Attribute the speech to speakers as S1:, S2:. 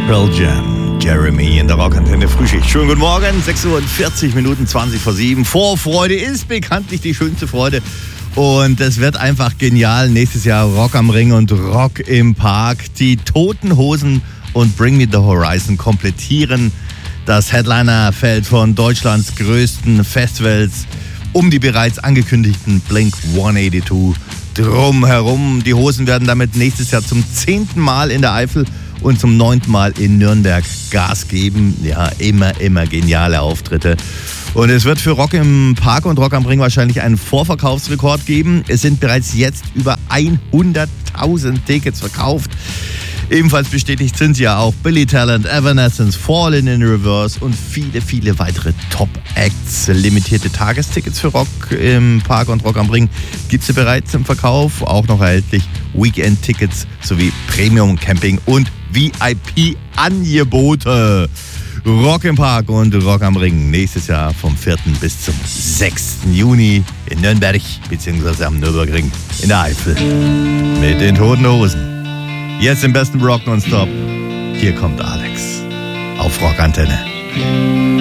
S1: Pearl Jam, Jeremy in der Rockantenne Frühschicht. Schönen guten Morgen, 6:40 Uhr, 20 vor 7. Vorfreude ist bekanntlich die schönste Freude. Und es wird einfach genial. Nächstes Jahr Rock am Ring und Rock im Park. Die Toten Hosen und Bring Me the Horizon komplettieren das Headliner-Feld von Deutschlands größten Festivals um die bereits angekündigten Blink 182 drumherum. Die Hosen werden damit nächstes Jahr zum 10. Mal in der Eifel und zum 9. Mal in Nürnberg Gas geben. Ja, immer geniale Auftritte. Und es wird für Rock im Park und Rock am Ring wahrscheinlich einen Vorverkaufsrekord geben. Es sind bereits jetzt über 100.000 Tickets verkauft. Ebenfalls bestätigt sind ja auch Billy Talent, Evanescence, Fallen in Reverse und viele weitere Top-Acts. Limitierte Tagestickets für Rock im Park und Rock am Ring gibt es bereits im Verkauf. Auch noch erhältlich Weekend-Tickets sowie Premium-Camping und VIP-Angebote. Rock im Park und Rock am Ring nächstes Jahr vom 4. bis zum 6. Juni in Nürnberg bzw. am Nürburgring in der Eifel mit den Toten Hosen. Jetzt im besten Rock nonstop. Hier kommt Alex auf Rockantenne.